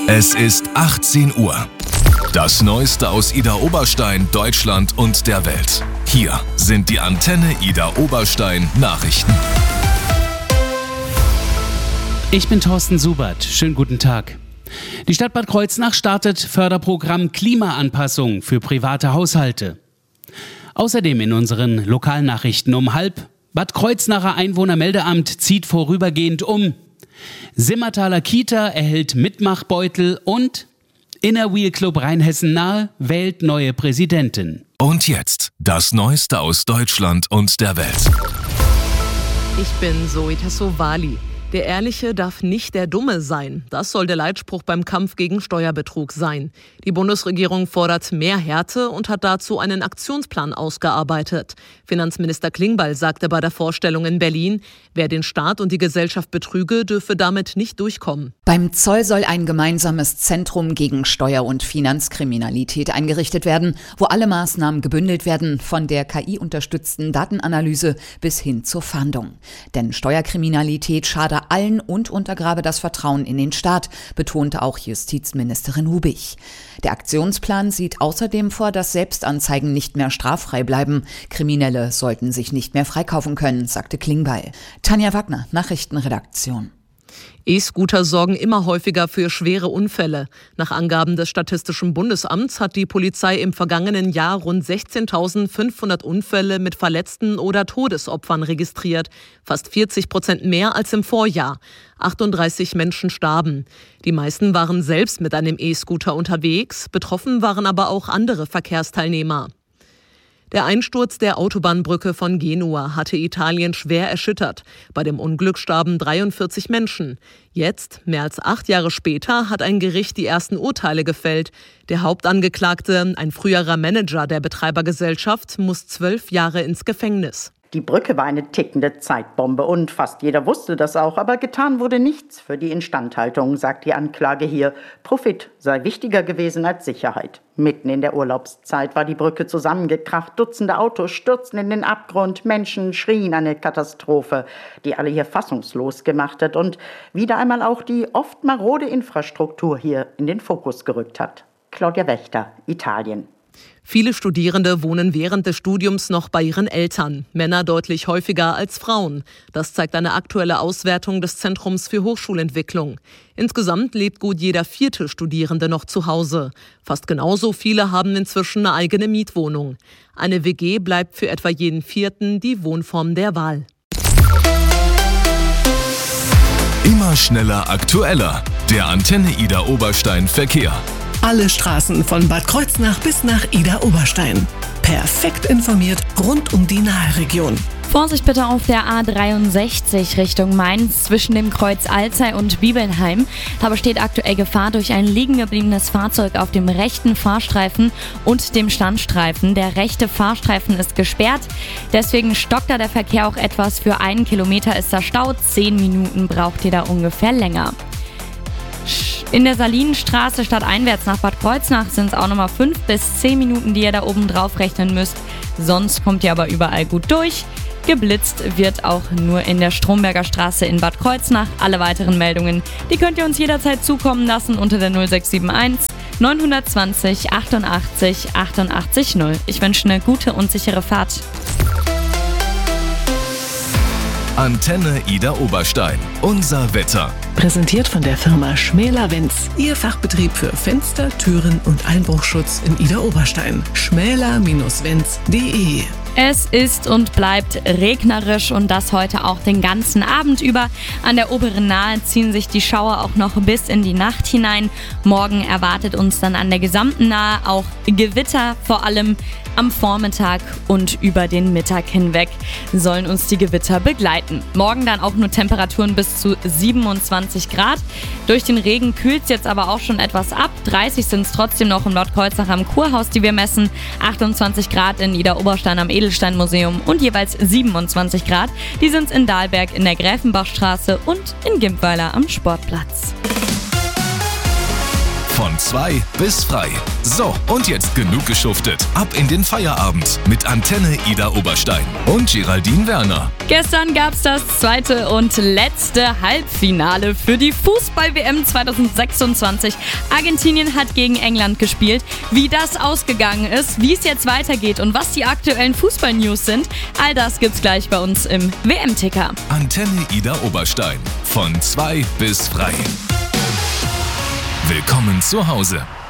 Es ist 18 Uhr. Das Neueste aus Idar Oberstein, Deutschland und der Welt. Hier sind die Antenne Idar Oberstein Nachrichten. Ich bin Thorsten Subert. Schönen guten Tag. Die Stadt Bad Kreuznach startet Förderprogramm Klimaanpassung für private Haushalte. Außerdem in unseren Lokalnachrichten um 12:30: Bad Kreuznacher Einwohnermeldeamt zieht vorübergehend um. Simmertaler Kita erhält Mitmachbeutel und Inner Wheel Club Rheinhessen-Nahe wählt neue Präsidentin. Und jetzt das Neueste aus Deutschland und der Welt. Ich bin Zoe Tassovali. Der Ehrliche darf nicht der Dumme sein. Das soll der Leitspruch beim Kampf gegen Steuerbetrug sein. Die Bundesregierung fordert mehr Härte und hat dazu einen Aktionsplan ausgearbeitet. Finanzminister Klingbeil sagte bei der Vorstellung in Berlin, wer den Staat und die Gesellschaft betrüge, dürfe damit nicht durchkommen. Beim Zoll soll ein gemeinsames Zentrum gegen Steuer- und Finanzkriminalität eingerichtet werden, wo alle Maßnahmen gebündelt werden, von der KI-unterstützten Datenanalyse bis hin zur Fahndung. Denn Steuerkriminalität schade allen und untergrabe das Vertrauen in den Staat, betonte auch Justizministerin Hubich. Der Aktionsplan sieht außerdem vor, dass Selbstanzeigen nicht mehr straffrei bleiben. Kriminelle sollten sich nicht mehr freikaufen können, sagte Klingbeil. Tanja Wagner, Nachrichtenredaktion. E-Scooter sorgen immer häufiger für schwere Unfälle. Nach Angaben des Statistischen Bundesamts hat die Polizei im vergangenen Jahr rund 16.500 Unfälle mit Verletzten oder Todesopfern registriert. Fast 40% mehr als im Vorjahr. 38 Menschen starben. Die meisten waren selbst mit einem E-Scooter unterwegs. Betroffen waren aber auch andere Verkehrsteilnehmer. Der Einsturz der Autobahnbrücke von Genua hatte Italien schwer erschüttert. Bei dem Unglück starben 43 Menschen. Jetzt, mehr als 8 Jahre später, hat ein Gericht die ersten Urteile gefällt. Der Hauptangeklagte, ein früherer Manager der Betreibergesellschaft, muss 12 Jahre ins Gefängnis. Die Brücke war eine tickende Zeitbombe und fast jeder wusste das auch, aber getan wurde nichts für die Instandhaltung, sagt die Anklage hier. Profit sei wichtiger gewesen als Sicherheit. Mitten in der Urlaubszeit war die Brücke zusammengekracht, Dutzende Autos stürzten in den Abgrund, Menschen schrien eine Katastrophe, die alle hier fassungslos gemacht hat und wieder einmal auch die oft marode Infrastruktur hier in den Fokus gerückt hat. Claudia Wächter, Italien. Viele Studierende wohnen während des Studiums noch bei ihren Eltern, Männer deutlich häufiger als Frauen. Das zeigt eine aktuelle Auswertung des Zentrums für Hochschulentwicklung. Insgesamt lebt gut jeder 4. Studierende noch zu Hause. Fast genauso viele haben inzwischen eine eigene Mietwohnung. Eine WG bleibt für etwa jeden 4. die Wohnform der Wahl. Immer schneller, aktueller. Der Antenne Idar Oberstein Verkehr. Alle Straßen von Bad Kreuznach bis nach Idar Oberstein. Perfekt informiert rund um die Naheregion. Vorsicht bitte auf der A63 Richtung Mainz zwischen dem Kreuz Alzey und Bibelnheim. Da besteht aktuell Gefahr durch ein liegen gebliebenes Fahrzeug auf dem rechten Fahrstreifen und dem Standstreifen. Der rechte Fahrstreifen ist gesperrt, deswegen stockt da der Verkehr auch etwas. Für 1 Kilometer ist da Stau, 10 Minuten braucht ihr da ungefähr länger. In der Salinenstraße stadteinwärts nach Bad Kreuznach sind es auch nochmal 5 bis 10 Minuten, die ihr da oben drauf rechnen müsst. Sonst kommt ihr aber überall gut durch. Geblitzt wird auch nur in der Stromberger Straße in Bad Kreuznach. Alle weiteren Meldungen, die könnt ihr uns jederzeit zukommen lassen unter der 0671 920 88 88 0. Ich wünsche eine gute und sichere Fahrt. Antenne Idar Oberstein. Unser Wetter. Präsentiert von der Firma Schmäler-Wenz. Ihr Fachbetrieb für Fenster, Türen und Einbruchschutz in Idar Oberstein. schmäler-wenz.de. Es ist und bleibt regnerisch und das heute auch den ganzen Abend über. An der oberen Nahe ziehen sich die Schauer auch noch bis in die Nacht hinein. Morgen erwartet uns dann an der gesamten Nahe auch Gewitter, vor allem am Vormittag und über den Mittag hinweg sollen uns die Gewitter begleiten. Morgen dann auch nur Temperaturen bis zu 27 Grad. Durch den Regen kühlt es jetzt aber auch schon etwas ab. 30 sind es trotzdem noch in Bad Kreuznach am Kurhaus, die wir messen. 28 Grad in Idar Oberstein am Edelsteinmuseum und jeweils 27 Grad. Die sind in Dahlberg in der Gräfenbachstraße und in Gimpweiler am Sportplatz. Von 2 bis frei. So, und jetzt genug geschuftet. Ab in den Feierabend mit Antenne Ida Oberstein und Geraldine Werner. Gestern gab es das zweite und letzte Halbfinale für die Fußball-WM 2026. Argentinien hat gegen England gespielt. Wie das ausgegangen ist, wie es jetzt weitergeht und was die aktuellen Fußball-News sind, all das gibt's gleich bei uns im WM-Ticker. Antenne Ida Oberstein. Von 2 bis frei. Willkommen zu Hause.